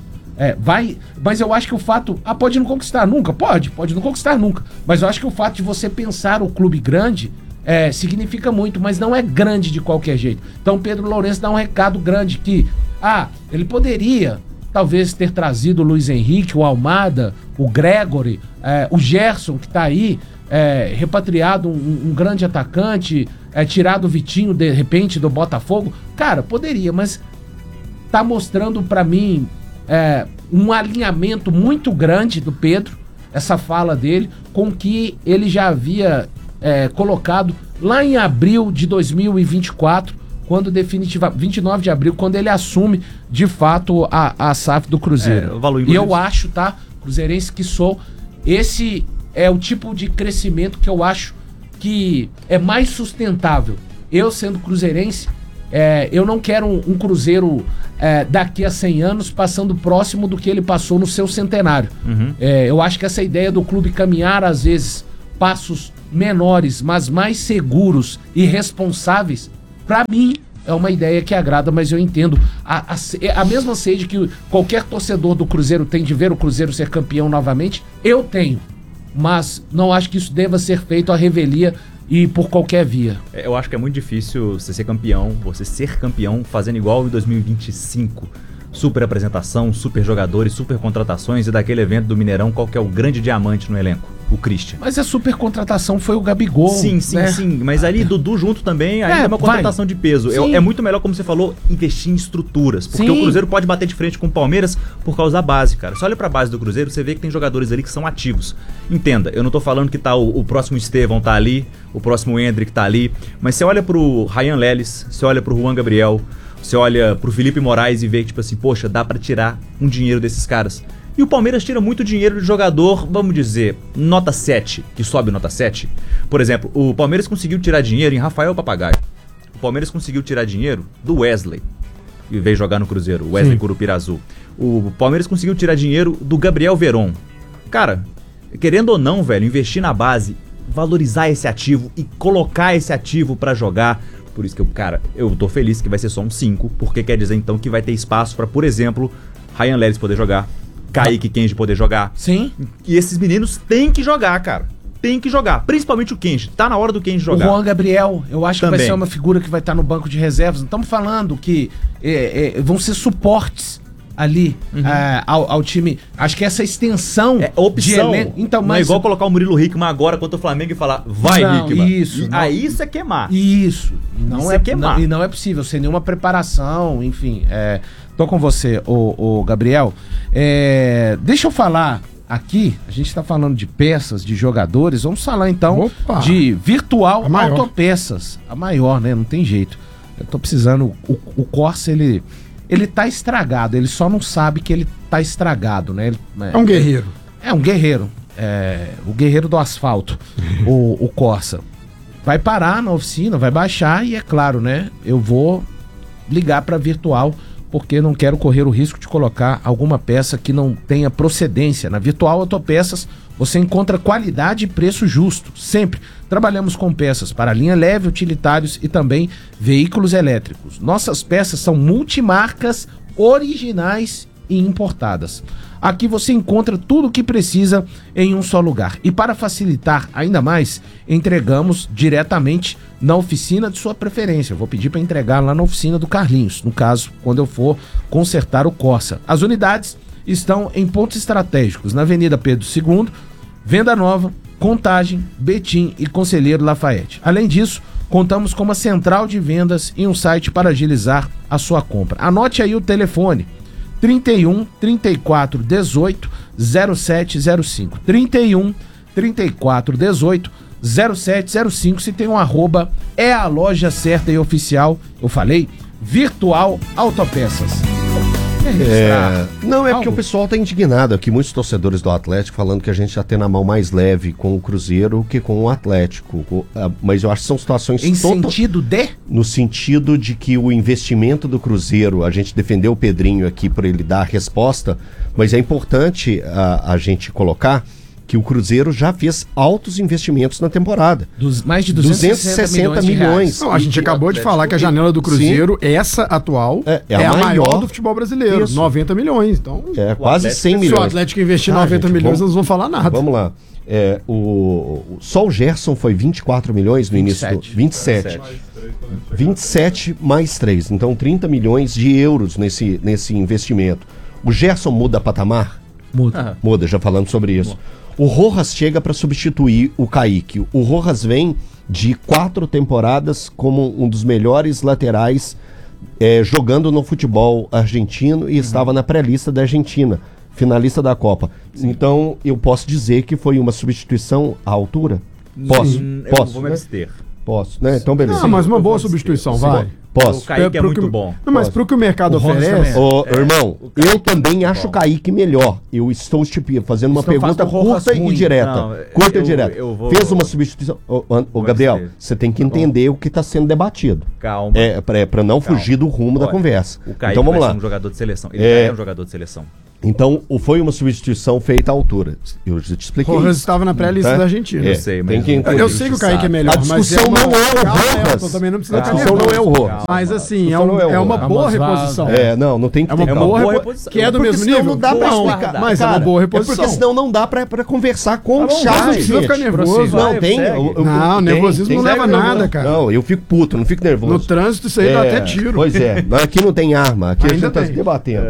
Speaker 3: Mas eu acho que o fato, pode não conquistar nunca, pode não conquistar nunca, mas eu acho que o fato de você pensar o clube grande significa muito, mas não é grande de qualquer jeito. Então Pedro Lourenço dá um recado grande que, ele poderia talvez ter trazido o Luiz Henrique, o Almada, o Gregory, o Gerson, que tá aí, repatriado um grande atacante, tirado o Vitinho de repente do Botafogo. Cara, poderia, mas tá mostrando pra mim um alinhamento muito grande do Pedro essa fala dele com o que ele já havia colocado lá em abril de 2024, quando 29 de abril, quando ele assume de fato a SAF do Cruzeiro. E eu acho, tá, cruzeirense que sou, esse é o tipo de crescimento que eu acho que é mais sustentável. Eu, sendo cruzeirense, eu não quero um Cruzeiro daqui a 100 anos passando próximo do que ele passou no seu centenário. Eu acho que essa ideia do clube caminhar, às vezes, passos menores, mas mais seguros e responsáveis, para mim, é uma ideia que agrada, mas eu entendo a mesma sede que qualquer torcedor do Cruzeiro tem de ver o Cruzeiro ser campeão novamente, eu tenho. Mas não acho que isso deva ser feito à revelia e por qualquer via.
Speaker 5: Eu acho que é muito difícil você ser campeão fazendo igual em 2025. Super apresentação, super jogadores, super contratações, e daquele evento do Mineirão, qual que é o grande diamante no elenco? O Christian.
Speaker 3: Mas a super contratação foi o Gabigol.
Speaker 5: Sim,
Speaker 3: né?
Speaker 5: Mas ali Dudu junto também, ainda é uma contratação de peso. É muito melhor, como você falou, investir em estruturas. Porque o Cruzeiro pode bater de frente com o Palmeiras por causa da base, cara. Você olha pra base do Cruzeiro, você vê que tem jogadores ali que são ativos. Entenda, eu não tô falando que tá o próximo Estevão tá ali, o próximo Hendrick tá ali, mas você olha pro Ryan Lelis, você olha pro Juan Gabriel, você olha pro Felipe Moraes e vê que, tipo assim, poxa, dá pra tirar um dinheiro desses caras. E o Palmeiras tira muito dinheiro de jogador, vamos dizer, nota 7, que sobe nota 7. Por exemplo, o Palmeiras conseguiu tirar dinheiro em Rafael Papagaio. O Palmeiras conseguiu tirar dinheiro do Wesley, que veio jogar no Cruzeiro, o Wesley Curupirazu. O Palmeiras conseguiu tirar dinheiro do Gabriel Veron. Cara, querendo ou não, velho, investir na base, valorizar esse ativo e colocar esse ativo pra jogar. Por isso que eu tô feliz que vai ser só um 5, porque quer dizer então que vai ter espaço pra, por exemplo, Ryan Lelis poder jogar, Kaique Kenji poder jogar.
Speaker 3: Sim.
Speaker 5: E esses meninos têm que jogar, cara. Tem que jogar. Principalmente o Kenji. Tá na hora do Kenji jogar.
Speaker 3: O Juan Gabriel, eu acho também que vai ser uma figura que vai estar no banco de reservas. Não estamos falando que vão ser suportes ali ao time. Acho que essa extensão
Speaker 5: opção.
Speaker 3: Então,
Speaker 5: não é igual colocar o Murilo Hickman agora contra o Flamengo e falar, vai, Hickman. Aí isso é queimar.
Speaker 3: Isso.
Speaker 5: Não é queimar.
Speaker 3: E não é possível, sem nenhuma preparação, enfim. Tô com você, o Gabriel. Deixa eu falar aqui, a gente tá falando de peças, de jogadores, vamos falar então de Virtual Autopeças. A maior, né? Não tem jeito. Eu tô precisando, o Corsa, ele tá estragado, ele só não sabe que ele tá estragado, né?
Speaker 7: É um guerreiro.
Speaker 3: É um guerreiro. O guerreiro do asfalto, o Corsa. Vai parar na oficina, vai baixar e é claro, né? Eu vou ligar pra Virtual, porque não quero correr o risco de colocar alguma peça que não tenha procedência. Na Virtual Autopeças você encontra qualidade e preço justo, sempre. Trabalhamos com peças para linha leve, utilitários e também veículos elétricos. Nossas peças são multimarcas, originais e importadas. Aqui você encontra tudo o que precisa em um só lugar. E para facilitar ainda mais, entregamos diretamente na oficina de sua preferência. Eu vou pedir para entregar lá na oficina do Carlinhos, no caso, quando eu for consertar o Corsa. As unidades estão em pontos estratégicos, na Avenida Pedro II, Venda Nova, Contagem, Betim e Conselheiro Lafayette. Além disso, contamos com uma central de vendas e um site para agilizar a sua compra. Anote aí o telefone: 31 34 18 0705. 31 34 18 0705. Se tem um arroba, é a loja certa e oficial. Eu falei, Virtual Autopeças.
Speaker 6: Não, é porque o pessoal tá indignado aqui, muitos torcedores do Atlético falando que a gente já tem na mão mais leve com o Cruzeiro que com o Atlético. Mas eu acho que são situações...
Speaker 3: sentido de?
Speaker 6: No sentido de que o investimento do Cruzeiro, a gente defendeu o Pedrinho aqui para ele dar a resposta, mas é importante a gente colocar que o Cruzeiro já fez altos investimentos na temporada.
Speaker 3: Mais de 260 milhões.
Speaker 7: Não, a gente acabou de falar que a janela do Cruzeiro, essa atual, é a maior do futebol brasileiro. Isso. 90 milhões. Então,
Speaker 6: quase 100 milhões.
Speaker 7: Se o Atlético investir 90 milhões, nós não vamos falar nada.
Speaker 6: Vamos lá. Só o Gerson foi 24 milhões no início do... 27. 27 mais 3. Então 30 milhões de euros nesse investimento. O Gerson muda patamar? Muda, já falando sobre isso. O Rojas chega para substituir o Kaique. O Rojas vem de 4 temporadas como um dos melhores laterais jogando no futebol argentino e estava na pré-lista da Argentina. finalista da Copa. Então, eu posso dizer que foi uma substituição à altura? Posso?
Speaker 5: Eu vou me abster.
Speaker 6: Posso, né? Então, beleza.
Speaker 7: Não, mas uma boa substituição, vai.
Speaker 6: Posso.
Speaker 5: O Kaique é muito bom.
Speaker 7: Não, mas pro que o mercado oferece...
Speaker 6: Irmão, eu também acho o Kaique melhor. Eu estou fazendo uma pergunta curta e direta. Curta e direta. Fez uma substituição. Ô, Gabriel, você tem que entender o que está sendo debatido.
Speaker 5: Calma.
Speaker 6: Para não fugir do rumo da conversa.
Speaker 5: O Kaique
Speaker 6: então vamos lá.
Speaker 5: Ser um jogador de seleção. Ele é um jogador de seleção.
Speaker 6: Então, foi uma substituição feita à altura. Eu já te expliquei.
Speaker 7: Rojas estava na pré-lista da Argentina.
Speaker 5: Eu sei, mas...
Speaker 7: Eu sei que o Kaique é melhor,
Speaker 6: a discussão não é o Rojas.
Speaker 7: Também não precisa
Speaker 6: a discussão não é o Rojas.
Speaker 7: Mas assim, é uma boa reposição.
Speaker 6: Não tem que ter.
Speaker 7: É uma boa reposição. Que é do mesmo nível?
Speaker 6: Não dá pra explicar.
Speaker 7: Mas é uma boa reposição.
Speaker 6: Porque senão não dá pra conversar com o chat.
Speaker 7: Não precisa ficar nervoso.
Speaker 6: Não, tem.
Speaker 7: Não, nervosismo não leva a nada, cara.
Speaker 6: Não, eu fico puto, não fico nervoso.
Speaker 7: No trânsito isso aí dá até tiro.
Speaker 6: Pois é. Aqui não tem arma, aqui a gente tá se debatendo.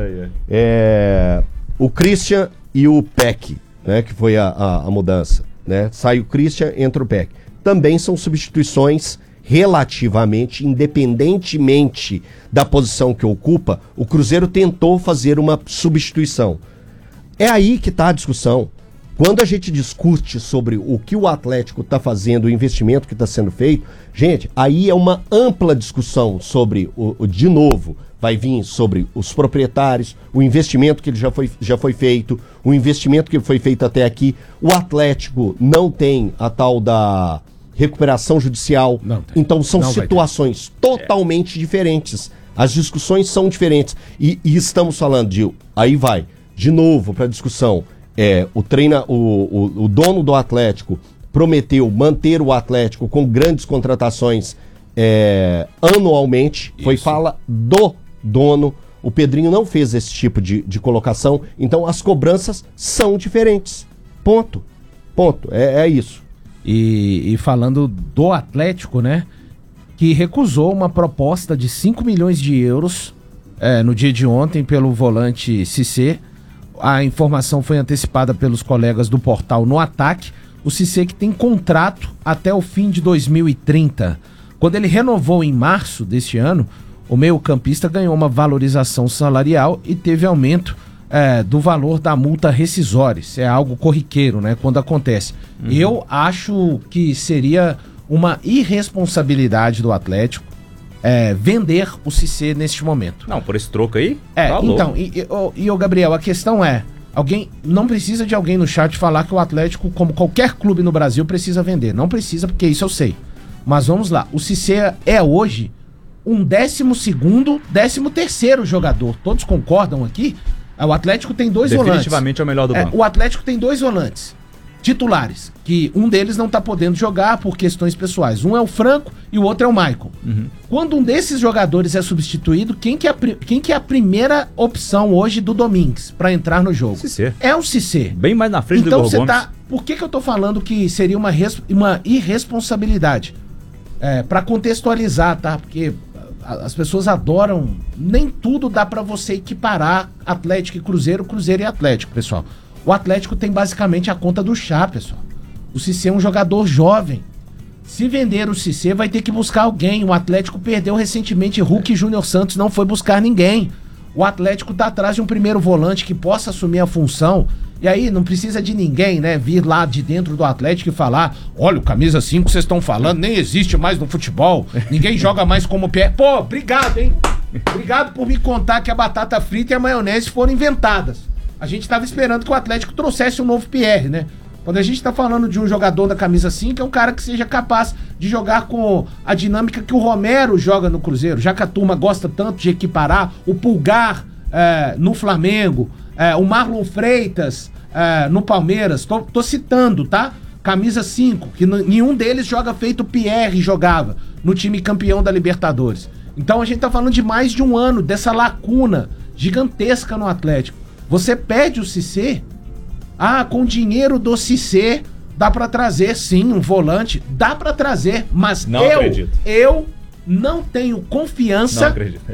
Speaker 6: O Christian e o Peck, né, que foi a mudança, né? Sai o Christian, entra o Peck. Também são substituições relativamente, independentemente da posição que ocupa, o Cruzeiro tentou fazer uma substituição. É aí que está a discussão. Quando a gente discute sobre o que o Atlético está fazendo, o investimento que está sendo feito, gente, aí é uma ampla discussão sobre, de novo, vai vir sobre os proprietários, o investimento que ele já foi feito, o investimento que foi feito até aqui. O Atlético não tem a tal da recuperação judicial. Então são situações totalmente diferentes. As discussões são diferentes. E estamos falando de... Aí vai, de novo, para a discussão. O dono do Atlético prometeu manter o Atlético com grandes contratações anualmente. Foi fala do dono. O Pedrinho não fez esse tipo de colocação. Então as cobranças são diferentes. Ponto. É isso.
Speaker 3: E falando do Atlético, né? Que recusou uma proposta de 5 milhões de euros no dia de ontem pelo volante Cissé. A informação foi antecipada pelos colegas do portal No Ataque. O Cissé que tem contrato até o fim de 2030. Quando ele renovou em março deste ano, o meio-campista ganhou uma valorização salarial e teve aumento do valor da multa rescisória. Isso é algo corriqueiro, né? Quando acontece. Eu acho que seria uma irresponsabilidade do Atlético vender o Cissé neste momento.
Speaker 5: Não, por esse troco aí?
Speaker 3: Então, o Gabriel, a questão é, não precisa de alguém no chat falar que o Atlético, como qualquer clube no Brasil, precisa vender. Não precisa, porque isso eu sei. Mas vamos lá, o Cissé é hoje um 12º, 13º jogador. Todos concordam aqui? O Atlético tem dois volantes.
Speaker 5: Definitivamente é o melhor do banco.
Speaker 3: O Atlético tem dois volantes titulares, que um deles não tá podendo jogar por questões pessoais. Um é o Franco e o outro é o Maicon. Quando um desses jogadores é substituído, quem que é a primeira opção hoje do Domingues para entrar no jogo?
Speaker 5: Cissé.
Speaker 3: É o Cissé.
Speaker 5: Bem mais na frente do Igor Gomes.
Speaker 3: Por que eu tô falando que seria uma irresponsabilidade? Para contextualizar, tá? Porque as pessoas adoram... Nem tudo dá para você equiparar Atlético e Cruzeiro e Atlético, pessoal. O Atlético tem basicamente a conta do chá, pessoal. O Cissé é um jogador jovem. Se vender o Cissé, vai ter que buscar alguém. O Atlético perdeu recentemente Hulk e Júnior Santos, não foi buscar ninguém. O Atlético tá atrás de um primeiro volante que possa assumir a função. E aí não precisa de ninguém, né, vir lá de dentro do Atlético e falar: olha, o camisa 5 vocês estão falando, nem existe mais no futebol. Ninguém joga mais como PR. Pô, obrigado, hein? Obrigado por me contar que a batata frita e a maionese foram inventadas. A gente tava esperando que o Atlético trouxesse um novo PR, né? Quando a gente tá falando de um jogador da camisa 5, é um cara que seja capaz de jogar com a dinâmica que o Romero joga no Cruzeiro, já que a turma gosta tanto de equiparar o Pulgar no Flamengo, o Marlon Freitas no Palmeiras. Tô citando, tá? Camisa 5, que nenhum deles joga feito o Pierre jogava no time campeão da Libertadores. Então a gente tá falando de mais de um ano dessa lacuna gigantesca no Atlético. Você pede o Cissé, com dinheiro do Cissé dá pra trazer sim um volante, dá pra trazer, mas eu não tenho confiança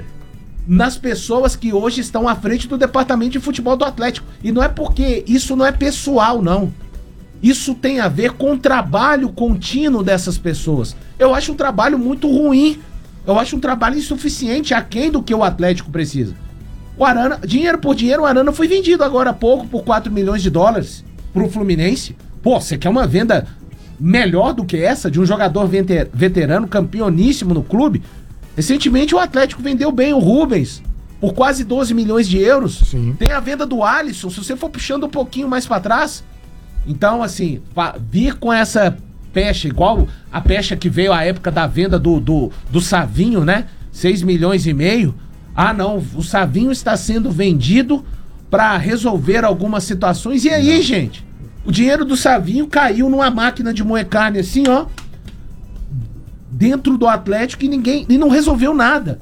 Speaker 3: nas pessoas que hoje estão à frente do departamento de futebol do Atlético. E não é porque isso não é pessoal, não. Isso tem a ver com o trabalho contínuo dessas pessoas. Eu acho um trabalho muito ruim. Eu acho um trabalho insuficiente, aquém do que o Atlético precisa. O Arana, dinheiro por dinheiro, o Arana foi vendido agora há pouco por 4 milhões de dólares pro Fluminense. Pô, você quer uma venda melhor do que essa, de um jogador veterano, campeoníssimo no clube? Recentemente o Atlético vendeu bem o Rubens por quase 12 milhões de euros.
Speaker 7: Sim.
Speaker 3: Tem a venda do Alisson, se você for puxando um pouquinho mais pra trás. Então, assim, vir com essa pecha, igual a pecha que veio à época da venda do Savinho, né? 6 milhões e meio. Ah, não, o Savinho está sendo vendido pra resolver algumas situações. E aí, gente? O dinheiro do Savinho caiu numa máquina de moer carne assim, ó, dentro do Atlético e não resolveu nada.